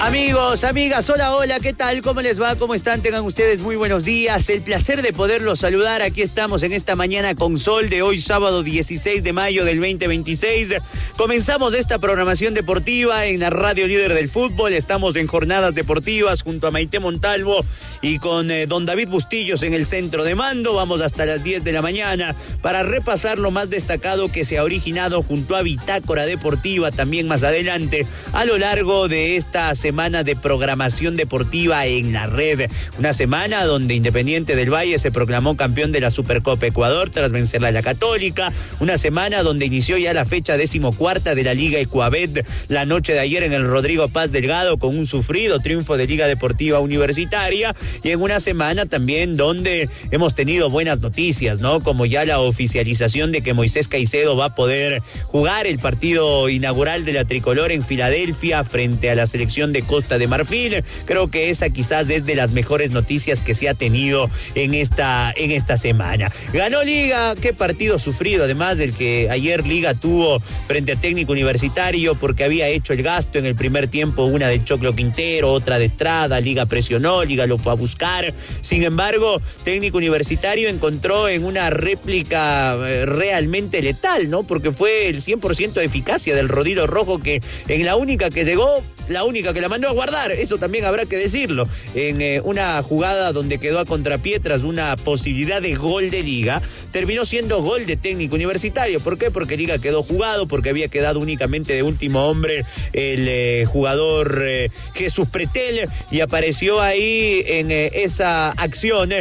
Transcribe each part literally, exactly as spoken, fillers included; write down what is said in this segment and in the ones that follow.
Amigos, amigas, hola, hola, ¿qué tal? ¿Cómo les va? ¿Cómo están? Tengan ustedes muy buenos días. El placer de poderlos saludar. Aquí estamos en esta mañana con sol de hoy, sábado dieciséis de mayo del veinte veintiséis. Comenzamos esta programación deportiva en la radio líder del fútbol. Estamos en jornadas deportivas junto a Maite Montalvo y con eh, don David Bustillos en el centro de mando. Vamos hasta las diez de la mañana para repasar lo más destacado que se ha originado junto a Bitácora Deportiva también más adelante a lo largo de esta semana de programación deportiva en la red. Una semana donde Independiente del Valle se proclamó campeón de la Supercopa Ecuador tras vencerla a la Católica. Una semana donde inició ya la fecha decimocuarta de la Liga Ecuabet la noche de ayer en el Rodrigo Paz Delgado con un sufrido triunfo de Liga Deportiva Universitaria. Y en una semana también donde hemos tenido buenas noticias, ¿no? Como ya la oficialización de que Moisés Caicedo va a poder jugar el partido inaugural de la tricolor en Filadelfia frente a la selección de Costa de Marfil. Creo que esa quizás es de las mejores noticias que se ha tenido en esta, en esta semana. Ganó Liga, qué partido sufrido, además del que ayer Liga tuvo frente a Técnico Universitario porque había hecho el gasto en el primer tiempo, una de Choclo Quintero, otra de Estrada. Liga presionó, Liga lo fue a buscar. Sin embargo, Técnico Universitario encontró en una réplica eh, realmente letal, ¿no? Porque fue el cien por ciento de eficacia del Rodillo Rojo, que en la única que llegó, la única que la mandó a guardar, eso también habrá que decirlo, en eh, una jugada donde quedó a contrapié tras una posibilidad de gol de Liga, terminó siendo gol de Técnico Universitario. ¿Por qué? Porque Liga quedó jugado, porque había quedado únicamente de último hombre el eh, jugador eh, Jesús Pretel, y apareció ahí en eh, esa acción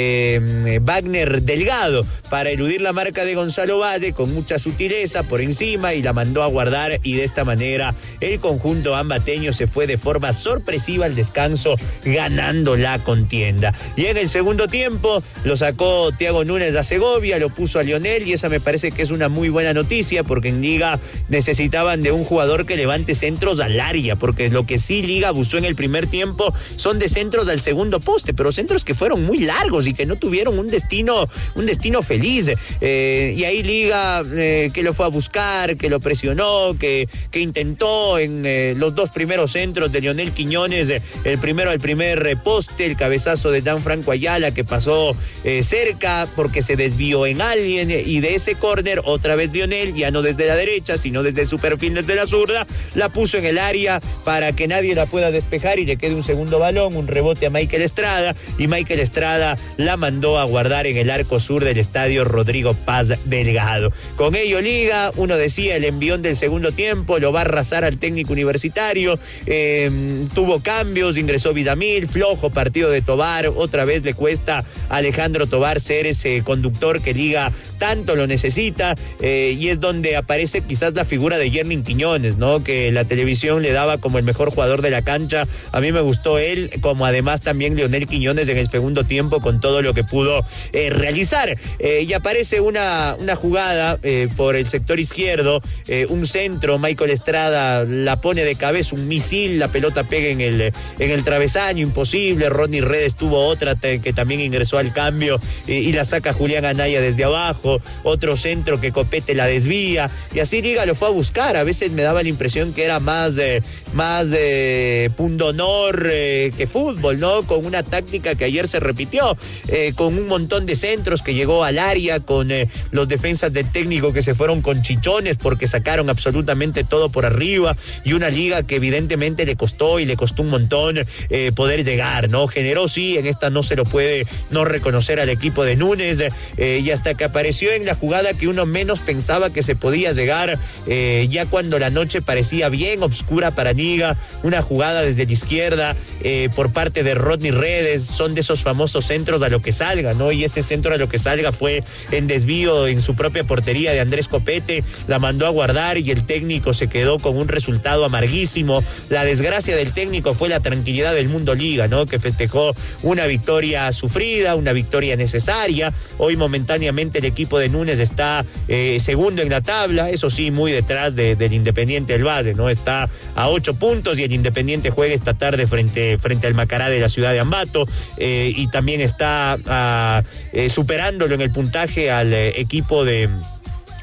eh, Wagner Delgado para eludir la marca de Gonzalo Valle con mucha sutileza por encima y la mandó a guardar, y de esta manera el conjunto ambateño se fue de forma sorpresiva al descanso ganando la contienda. Y en el segundo tiempo lo sacó Thiago Núñez a Segovia, lo puso a Lionel, y esa me parece que es una muy buena noticia porque en Liga necesitaban de un jugador que levante centros al área, porque lo que sí Liga abusó en el primer tiempo son de centros al segundo poste, pero centros que fueron muy largos y que no tuvieron un destino, un destino feliz. Eh, y ahí Liga eh, que lo fue a buscar, que lo presionó, que, que intentó en eh, los dos primeros centros de Lionel Quiñones, eh, el primero al primer eh, poste, el cabezazo de Dan Franco Ayala que pasó eh, cerca porque se desvió en alguien, eh, y de ese córner otra vez Lionel, ya no desde la derecha sino desde su perfil desde la zurda, la puso en el área para que nadie la pueda despejar y le quede un segundo balón, un rebote a Michael Estrada, y Michael Estrada la mandó a guardar en el arco sur del estadio Rodrigo Paz Delgado. Con ello Liga, uno decía, el envión del segundo tiempo lo va a arrasar al Técnico Universitario. Eh, tuvo cambios, ingresó Vidamil, flojo partido de Tobar, otra vez le cuesta a Alejandro Tobar ser ese conductor que Liga tanto lo necesita, eh, y es donde aparece quizás la figura de Yermin Quiñones, ¿no? Que la televisión le daba como el mejor jugador de la cancha. A mí me gustó él, como además también Lionel Quiñones en el segundo tiempo con todo lo que pudo eh, realizar. Eh, y aparece una, una jugada eh, por el sector izquierdo, eh, un centro, Michael Estrada la pone de cabeza, un misil, la pelota pega en el, en el travesaño, imposible. Ronnie Redes tuvo otra te, que también ingresó al cambio y, y la saca Julián Anaya desde abajo, otro centro que Copete la desvía, y así Liga lo fue a buscar. A veces me daba la impresión que era más, eh, más eh, pundonor eh, que fútbol, ¿no? Con una táctica que ayer se repitió, eh, con un montón de centros que llegó al área, con eh, los defensas del técnico que se fueron con chichones porque sacaron absolutamente todo por arriba, y una Liga que evidentemente le costó y le costó un montón eh, poder llegar, ¿no? Generó, sí, en esta no se lo puede no reconocer al equipo de Núñez, eh, y hasta que apareció en la jugada que uno menos pensaba que se podía llegar, eh, ya cuando la noche parecía bien oscura para Liga, una jugada desde la izquierda eh, por parte de Rodney Redes, son de esos famosos centros a lo que salga, ¿no? Y ese centro a lo que salga fue en desvío en su propia portería de Andrés Copete, la mandó a guardar y el técnico se quedó con un resultado amarguísimo. La desgracia del técnico fue la tranquilidad del mundo Liga, ¿no? Que festejó una victoria sufrida, una victoria necesaria. Hoy momentáneamente el equipo de Núñez está eh, segundo en la tabla, eso sí, muy detrás de, del Independiente del Valle, ¿no? Está a ocho puntos y el Independiente juega esta tarde frente, frente al Macará de la ciudad de Ambato, eh, y también está a, eh, superándolo en el puntaje al eh, equipo de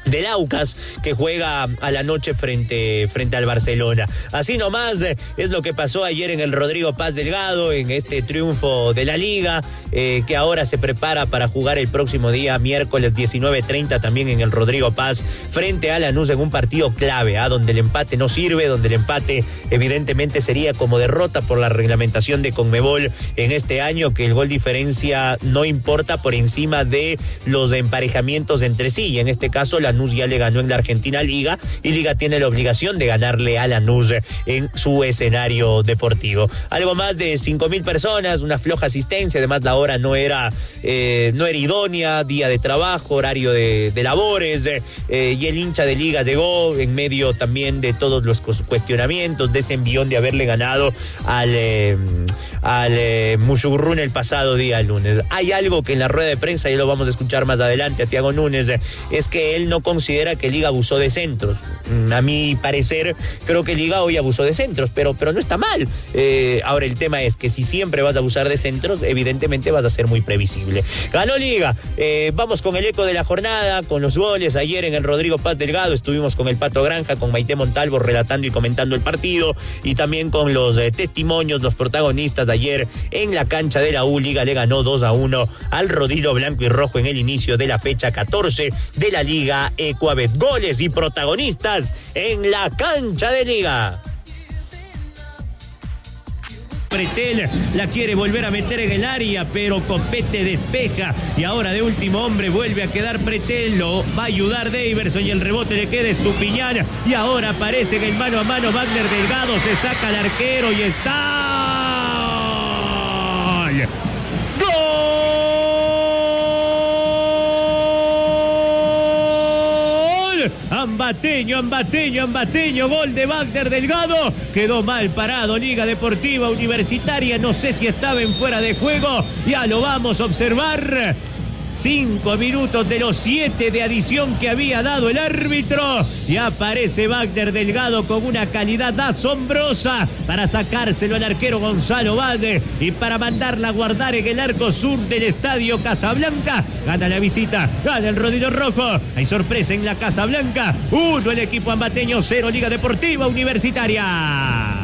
del Aucas, que juega a la noche frente, frente al Barcelona. Así nomás eh, es lo que pasó ayer en el Rodrigo Paz Delgado, en este triunfo de la Liga, eh, que ahora se prepara para jugar el próximo día, miércoles diecinueve treinta, también en el Rodrigo Paz, frente a Lanús, en un partido clave, ¿eh? donde el empate no sirve, donde el empate evidentemente sería como derrota por la reglamentación de Conmebol en este año, que el gol diferencia no importa por encima de los emparejamientos entre sí, y en este caso la Lanús ya le ganó en la Argentina Liga, y Liga tiene la obligación de ganarle a Lanús en su escenario deportivo. Algo más de cinco mil personas, una floja asistencia, además la hora no era, eh, no era idónea, día de trabajo, horario de, de labores, eh, y el hincha de Liga llegó en medio también de todos los cuestionamientos, de ese envión de haberle ganado al, eh, al eh, Mushurruna el pasado día lunes. Hay algo que en la rueda de prensa, ya lo vamos a escuchar más adelante a Thiago Núñez, es que él no considera que Liga abusó de centros. A mi parecer, creo que Liga hoy abusó de centros, pero, pero no está mal. Eh, ahora, el tema es que si siempre vas a abusar de centros, evidentemente vas a ser muy previsible. Ganó Liga. Eh, vamos con el eco de la jornada, con los goles. Ayer en el Rodrigo Paz Delgado estuvimos con el Pato Granja, con Maite Montalvo relatando y comentando el partido, y también con los eh, testimonios, los protagonistas de ayer en la cancha de la U. Liga le ganó dos a uno al Rodillo Blanco y Rojo en el inicio de la fecha catorce de la Liga Ecuabet. Goles y protagonistas en la cancha de Liga. Pretel la quiere volver a meter en el área, pero Copete despeja, y ahora de último hombre vuelve a quedar Pretel, lo va a ayudar Daverson y el rebote le queda Estupiñán, y ahora aparece en el mano a mano Wagner Delgado, se saca al arquero y está... Ambateño, Ambateño, Ambateño, gol de Wagner Delgado. Quedó mal parado Liga Deportiva Universitaria, no sé si estaba en fuera de juego, ya lo vamos a observar. Cinco minutos de los siete de adición que había dado el árbitro, y aparece Wagner Delgado con una calidad asombrosa para sacárselo al arquero Gonzalo Bade y para mandarla a guardar en el arco sur del Estadio Casablanca. Gana la visita, gana el Rodillo Rojo. Hay sorpresa en la Casablanca. Uno el equipo ambateño, cero Liga Deportiva Universitaria.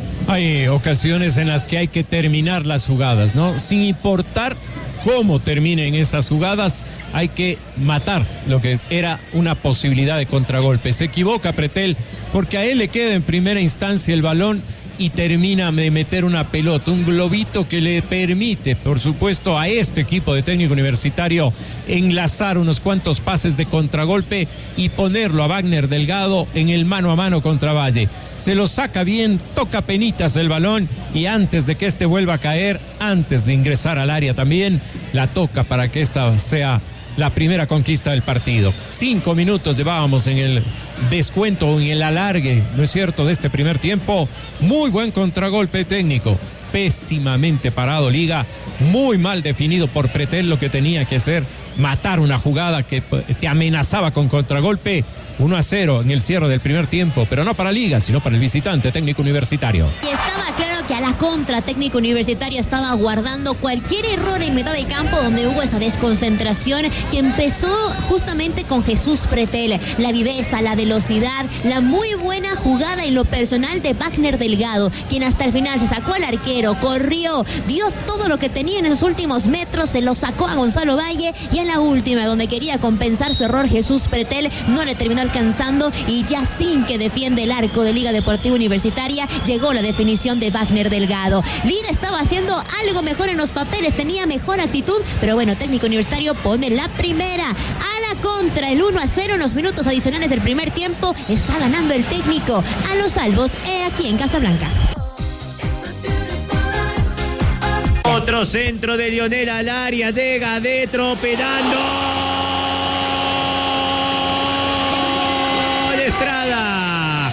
Hay ocasiones en las que hay que terminar las jugadas, ¿no? Sin importar cómo terminen esas jugadas, hay que matar lo que era una posibilidad de contragolpe. Se equivoca Pretel porque a él le queda en primera instancia el balón y termina de meter una pelota, un globito que le permite, por supuesto, a este equipo de Técnico Universitario enlazar unos cuantos pases de contragolpe y ponerlo a Wagner Delgado en el mano a mano contra Valle. Se lo saca bien, toca penitas el balón, y antes de que este vuelva a caer, antes de ingresar al área también, la toca para que esta sea la primera conquista del partido. Cinco minutos llevábamos en el descuento, en el alargue, ¿no es cierto?, de este primer tiempo. Muy buen contragolpe técnico, pésimamente parado Liga, muy mal definido por Pretel lo que tenía que hacer, matar una jugada que te amenazaba con contragolpe. uno a cero en el cierre del primer tiempo, pero no para Liga, sino para el visitante Técnico Universitario. Y estaba claro que a la contra Técnico Universitario estaba guardando cualquier error en mitad del campo, donde hubo esa desconcentración que empezó justamente con Jesús Pretel. La viveza, la velocidad, la muy buena jugada en lo personal de Wagner Delgado, quien hasta el final se sacó al arquero, corrió, dio todo lo que tenía en esos últimos metros, se lo sacó a Gonzalo Valle, y en la última, donde quería compensar su error Jesús Pretel, no le terminó alcanzando, y ya sin que defiende el arco de Liga Deportiva Universitaria, llegó la definición de Wagner Delgado. Liga estaba haciendo algo mejor en los papeles, tenía mejor actitud, pero bueno, Técnico Universitario pone la primera a la contra, el uno a cero en los minutos adicionales del primer tiempo. Está ganando el técnico a los salvos eh, aquí en Casablanca. Otro centro de Lionel al área de Gadetro, penando. Estrada.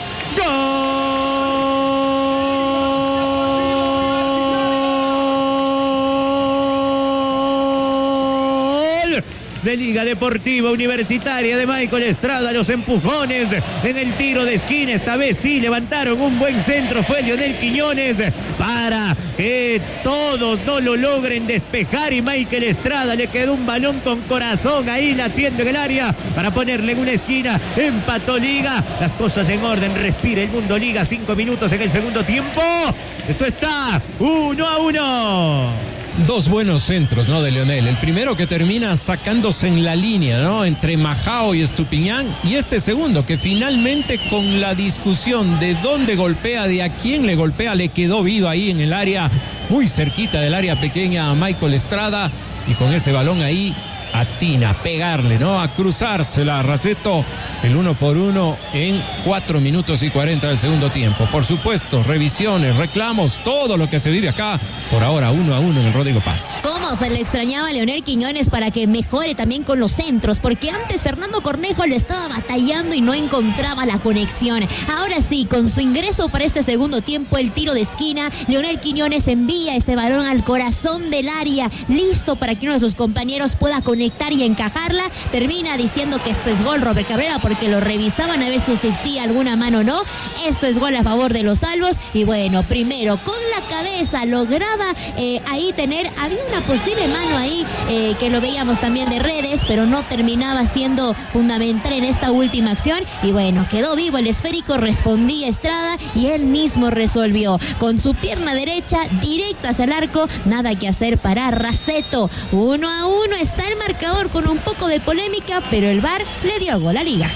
Gol de Liga Deportiva Universitaria de Michael Estrada. Los empujones en el tiro de esquina. Esta vez sí levantaron un buen centro. Fue Leonel Quiñones para que todos no lo logren despejar. Y Michael Estrada le quedó un balón con corazón ahí latiendo en el área para ponerle en una esquina. Empató Liga. Las cosas en orden. Respira el Mundo Liga. Cinco minutos en el segundo tiempo. Esto está uno a uno. Dos buenos centros, ¿no? De Leonel. El primero que termina sacándose en la línea, ¿no? Entre Majao y Estupiñán. Y este segundo que finalmente con la discusión de dónde golpea, de a quién le golpea, le quedó vivo ahí en el área, muy cerquita del área pequeña a Michael Estrada. Y con ese balón ahí atina a pegarle, ¿no? A cruzársela a Raceto, el uno por uno en cuatro minutos y cuarenta del segundo tiempo. Por supuesto, revisiones, reclamos, todo lo que se vive acá, por ahora uno a uno en el Rodrigo Paz. ¿Cómo se le extrañaba a Leonel Quiñones para que mejore también con los centros? Porque antes Fernando Cornejo le estaba batallando y no encontraba la conexión. Ahora sí, con su ingreso para este segundo tiempo, el tiro de esquina, Leonel Quiñones envía ese balón al corazón del área, listo para que uno de sus compañeros pueda conectar y encajarla. Termina diciendo que esto es gol, Robert Cabrera, porque lo revisaban a ver si existía alguna mano o no. Esto es gol a favor de los salvos. Y bueno, primero con la cabeza lograba eh, ahí tener, había una posible mano ahí eh, que lo veíamos también de redes, pero no terminaba siendo fundamental en esta última acción. Y bueno, quedó vivo el esférico, respondía Estrada y él mismo resolvió con su pierna derecha directo hacia el arco. Nada que hacer para Raceto. Uno a uno está el marcador con un poco de polémica, pero el V A R le dio gol a Liga.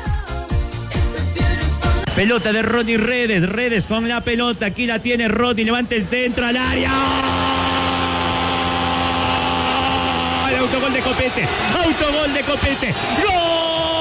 Pelota de Rodney Redes, Redes con la pelota, aquí la tiene Rodney, levanta el centro al área. ¡Oh! Autogol de Copete, autogol de Copete, ¡gol!